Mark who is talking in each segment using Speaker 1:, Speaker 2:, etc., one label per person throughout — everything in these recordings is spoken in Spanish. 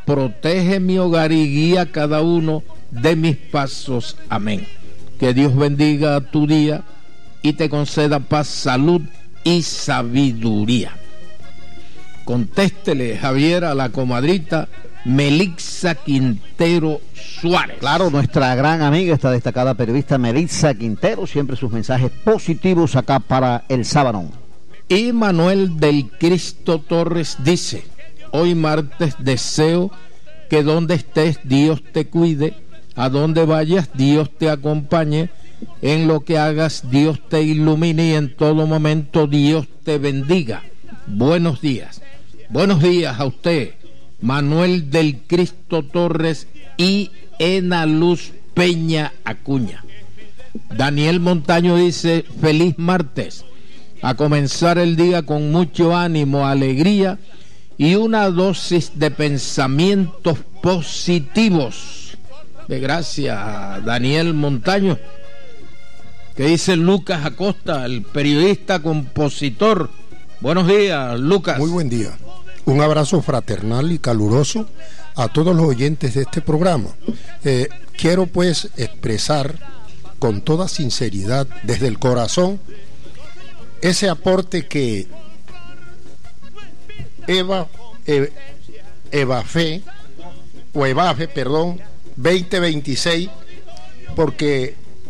Speaker 1: protege mi hogar y guía cada uno de mis pasos. Amén. Que Dios bendiga tu día y te conceda paz, salud y sabiduría. Contéstele, Javier, a la comadrita Melitza Quintero Suárez.
Speaker 2: Claro, nuestra gran amiga, esta destacada periodista Melitza Quintero, siempre sus mensajes positivos acá para el Sábado.
Speaker 1: Y Manuel del Cristo Torres dice: hoy martes deseo que donde estés Dios te cuide, a donde vayas Dios te acompañe, en lo que hagas Dios te ilumine y en todo momento Dios te bendiga. Buenos días. Buenos días a usted, Manuel del Cristo Torres y Ena Luz Peña Acuña. Daniel Montaño dice: feliz martes, a comenzar el día con mucho ánimo, alegría y una dosis de pensamientos positivos. De gracias a Daniel Montaño. ¿Qué dice Lucas Acosta, el periodista compositor? Buenos días, Lucas.
Speaker 3: Muy buen día. Un abrazo fraternal y caluroso a todos los oyentes de este programa. Quiero pues expresar con toda sinceridad, desde el corazón, ese aporte que EBAFE 2026, porque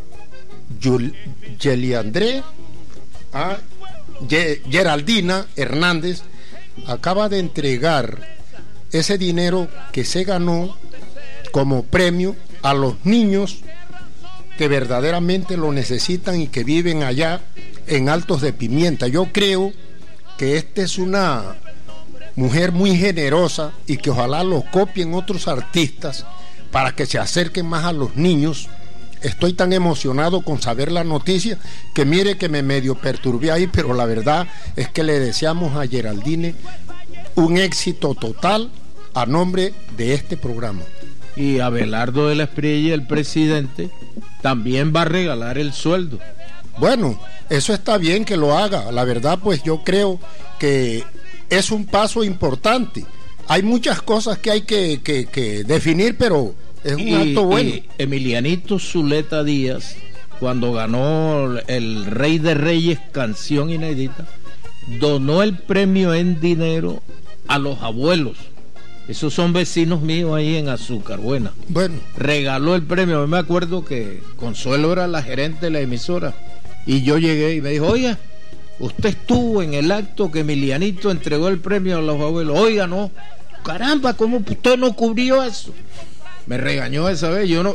Speaker 3: Geraldina Hernández acaba de entregar ese dinero que se ganó como premio a los niños que verdaderamente lo necesitan y que viven allá en Altos de Pimienta. Yo creo que esta es una mujer muy generosa y que ojalá lo copien otros artistas para que se acerquen más a los niños. Estoy tan emocionado con saber la noticia que mire que me medio perturbé ahí, pero la verdad es que le deseamos a Geraldine un éxito total a nombre de este programa.
Speaker 1: Y Abelardo de la Espriella, el presidente, también va a regalar el sueldo.
Speaker 3: Bueno, eso está bien que lo haga. La verdad, pues yo creo que es un paso importante. Hay muchas cosas que hay que definir, pero es un acto bueno.
Speaker 1: Y Emilianito Zuleta Díaz, cuando ganó el Rey de Reyes, canción inédita, donó el premio en dinero a los abuelos. Esos son vecinos míos ahí en Azúcar Buena. Bueno, regaló el premio. Yo me acuerdo que Consuelo era la gerente de la emisora y yo llegué y me dijo: oiga, usted estuvo en el acto que Emilianito entregó el premio a los abuelos. Oiga, no, caramba, ¿cómo usted no cubrió eso? Me regañó esa vez. Yo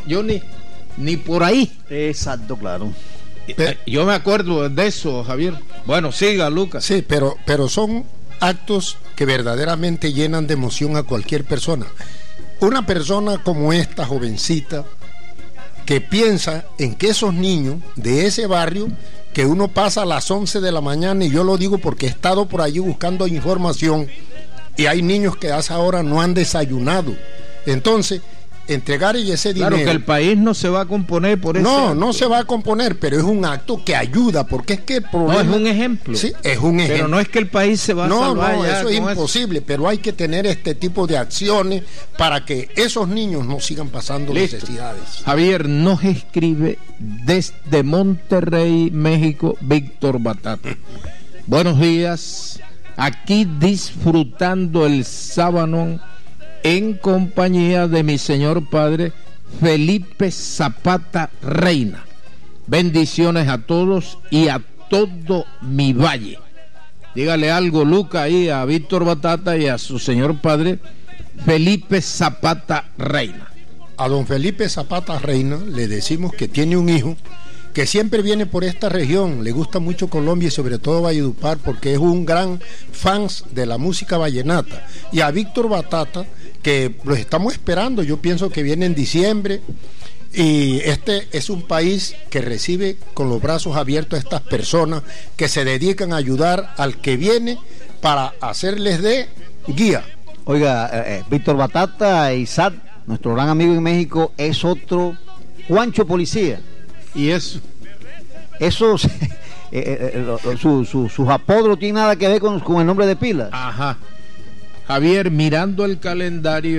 Speaker 1: ni por ahí.
Speaker 2: Exacto, claro.
Speaker 1: Yo me acuerdo de eso, Javier. Bueno, siga, Lucas.
Speaker 3: Sí, pero son actos que verdaderamente llenan de emoción a cualquier persona. Una persona como esta jovencita que piensa en que esos niños de ese barrio, que uno pasa a las 11 de la mañana, y yo lo digo porque he estado por allí buscando información, y hay niños que a esa hora no han desayunado. Entonces, entregar ese dinero.
Speaker 1: Claro que el país no se va a componer por eso.
Speaker 3: No se va a componer, pero es un acto que ayuda, porque es que el problema.
Speaker 1: No, es un ejemplo.
Speaker 3: Sí, es un ejemplo.
Speaker 1: Pero no es que el país se va a salvar.
Speaker 3: No, eso es imposible, pero hay que tener este tipo de acciones para que esos niños no sigan pasando necesidades.
Speaker 1: Javier, nos escribe desde Monterrey, México, Víctor Batata. Buenos días, aquí disfrutando el sábado en compañía de mi señor padre Felipe Zapata Reina. Bendiciones a todos y a todo mi valle. Dígale algo, Luca, ahí a Víctor Batata y a su señor padre Felipe Zapata Reina.
Speaker 3: A don Felipe Zapata Reina le decimos que tiene un hijo que siempre viene por esta región, le gusta mucho Colombia y sobre todo Valledupar, porque es un gran fan de la música vallenata. Y a Víctor Batata, que los estamos esperando, yo pienso que viene en diciembre, y este es un país que recibe con los brazos abiertos a estas personas que se dedican a ayudar al que viene para hacerles de guía.
Speaker 2: Oiga, Víctor Batata, Isaac, nuestro gran amigo en México, es otro Juancho Policía.
Speaker 1: Y eso
Speaker 2: sus apodos no tienen nada que ver con el nombre de pila.
Speaker 1: Ajá. Javier, mirando el calendario